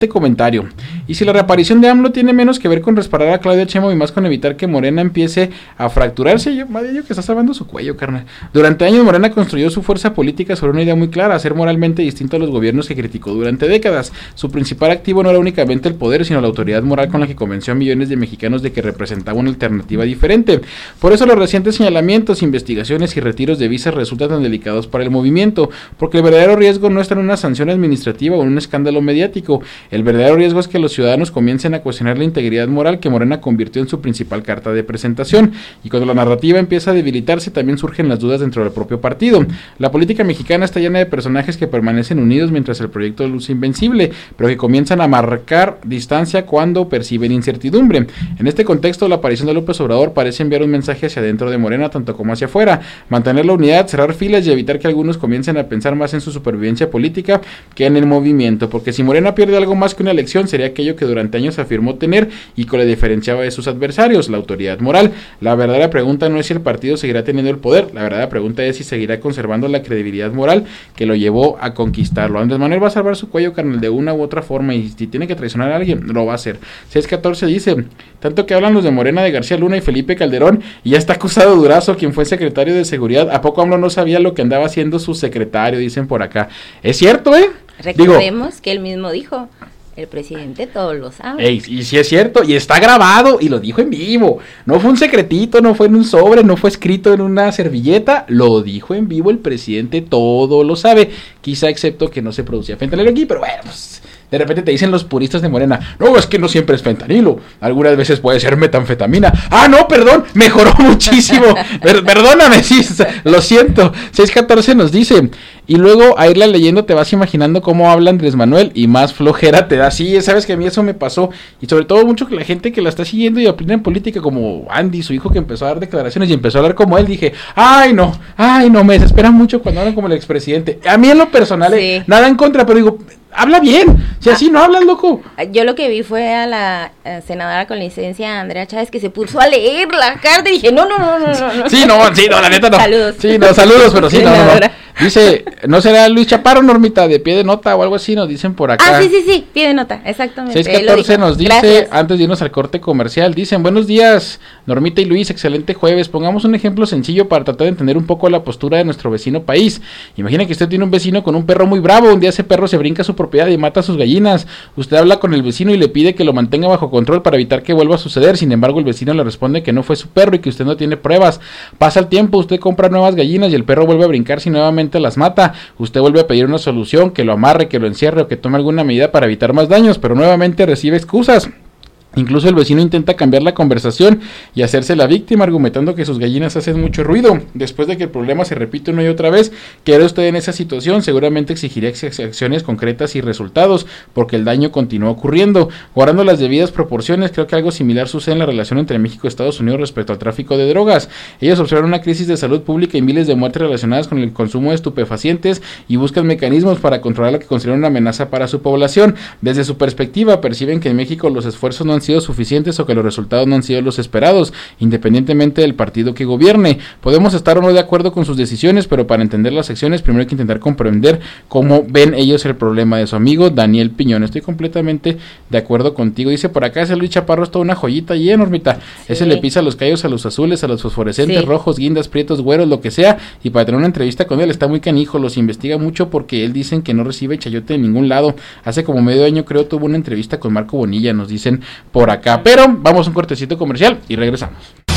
comentario. Y si la reaparición de AMLO tiene menos que ver con respaldar a Claudia Sheinbaum y más con evitar que Morena empiece a fracturarse, yo que está salvando su cuello, carnal. Durante años Morena construyó su fuerza política sobre una idea muy clara: ser moralmente distinto a los gobiernos que criticó durante décadas. Su principal activo no era únicamente el poder, sino la autoridad moral con la que convenció a millones de mexicanos de que representaba una alternativa diferente. Por eso los recientes señalamientos, investigaciones y retiros de visas resultan tan delicados para el movimiento, porque el verdadero riesgo no está en una sanción administrativa o en un escándalo mediático. El verdadero riesgo es que los ciudadanos comiencen a cuestionar la integridad moral que Morena convirtió en su principal carta de presentación, y cuando la narrativa empieza a debilitarse también surgen las dudas dentro del propio partido. La política mexicana está llena de personajes que permanecen unidos mientras el proyecto luce invencible, pero que comienzan a marcar distancia cuando perciben incertidumbre. En este contexto, la aparición de López Obrador parece enviar un mensaje hacia adentro de Morena tanto como hacia afuera: mantener la unidad, cerrar filas y evitar que algunos comiencen a pensar más en su supervivencia política que en el movimiento, porque si Morena pierde algo más que una elección, sería aquello que durante años afirmó tener y que le diferenciaba de sus adversarios: la autoridad moral. La verdadera pregunta no es si el partido seguirá teniendo el poder, la verdadera pregunta es si seguirá conservando la credibilidad moral que lo llevó a conquistarlo. Andrés Manuel va a salvar su cuello, carnal, de una u otra forma, y si tiene que traicionar a alguien, lo va a hacer. 614 dice: tanto que hablan los de Morena de García Luna y Felipe Calderón, y ya está acusado Durazo, quien fue secretario de seguridad. ¿A poco AMLO no sabía lo que andaba haciendo su secretario? Dicen por acá. Es cierto, Recordemos que él mismo dijo: el presidente todo lo sabe. Y sí es cierto, y está grabado, y lo dijo en vivo. No fue un secretito, no fue en un sobre, no fue escrito en una servilleta, lo dijo en vivo. El presidente todo lo sabe, quizá excepto que no se producía fentanilo aquí, pero bueno, pues de repente te dicen los puristas de Morena: no, es que no siempre es fentanilo, algunas veces puede ser metanfetamina. Ah, no, perdón, mejoró muchísimo. Perdóname, sí, lo siento. 614 nos dice: y luego a irla leyendo te vas imaginando cómo habla Andrés Manuel y más flojera te da. Sí, sabes que a mí eso me pasó, y sobre todo mucho que la gente que la está siguiendo y opina en política, como Andy, su hijo, que empezó a dar declaraciones y empezó a hablar como él, dije: ay no, me desespera mucho cuando hablan como el expresidente. A mí en lo personal, sí, nada en contra, pero digo, habla bien, si así no hablas, loco. Yo lo que vi fue a la senadora con licencia, Andrea Chávez, que se puso a leer la carta y dije: no. Sí, la neta no. Saludos. Sí, no, saludos, pero sí, no. Dice: ¿no será Luis Chaparro, Normita, de pie de nota o algo así? Nos dicen por acá. Ah, sí, pie de nota, exactamente. 614 nos dice: gracias. Antes de irnos al corte comercial, dicen: buenos días, Normita y Luis, excelente jueves. Pongamos un ejemplo sencillo para tratar de entender un poco la postura de nuestro vecino país. Imagina que usted tiene un vecino con un perro muy bravo. Un día ese perro se brinca a su propiedad y mata a sus gallinas. Usted habla con el vecino y le pide que lo mantenga bajo control para evitar que vuelva a suceder. Sin embargo, el vecino le responde que no fue su perro y que usted no tiene pruebas. Pasa el tiempo, usted compra nuevas gallinas y el perro vuelve a brincar y nuevamente las mata. Usted vuelve a pedir una solución, que lo amarre, que lo encierre o que tome alguna medida para evitar más daños, pero nuevamente recibe excusas. Incluso el vecino intenta cambiar la conversación y hacerse la víctima, argumentando que sus gallinas hacen mucho ruido. Después de que el problema se repite una y otra vez, ¿qué hará usted en esa situación? Seguramente exigiría acciones concretas y resultados, porque el daño continúa ocurriendo. Guardando las debidas proporciones, creo que algo similar sucede en la relación entre México y Estados Unidos respecto al tráfico de drogas. Ellos observan una crisis de salud pública y miles de muertes relacionadas con el consumo de estupefacientes y buscan mecanismos para controlar lo que consideran una amenaza para su población. Desde su perspectiva, perciben que en México los esfuerzos no han sido suficientes o que los resultados no han sido los esperados, independientemente del partido que gobierne. Podemos estar o no de acuerdo con sus decisiones, pero para entender las acciones primero hay que intentar comprender cómo ven ellos el problema. De su amigo Daniel Piñón. Estoy completamente de acuerdo contigo. Dice por acá: ese Luis Chaparro es toda una joyita y Normita. Sí. Ese le pisa los callos a los azules, a los fosforescentes, sí, rojos, guindas, prietos, güeros, lo que sea, y para tener una entrevista con él está muy canijo, los investiga mucho porque él dicen que no recibe chayote de ningún lado. Hace como medio año creo tuvo una entrevista con Marco Bonilla, nos dicen por acá. Pero vamos a un cortecito comercial y regresamos.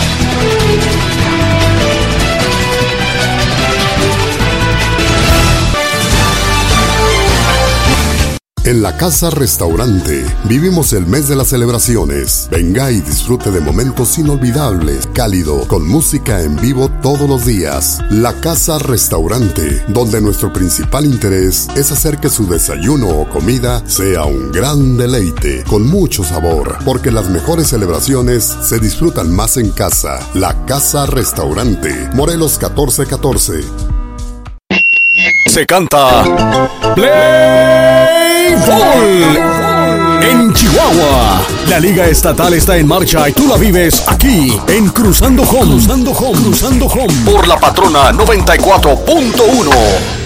En la Casa Restaurante vivimos el mes de las celebraciones. Venga y disfrute de momentos inolvidables, cálido, con música en vivo todos los días. La Casa Restaurante, donde nuestro principal interés es hacer que su desayuno o comida sea un gran deleite, con mucho sabor, porque las mejores celebraciones se disfrutan más en casa. La Casa Restaurante, Morelos 1414. Se canta Play Ball en Chihuahua. La Liga Estatal está en marcha y tú la vives aquí en Cruzando Home por la Patrona 94.1.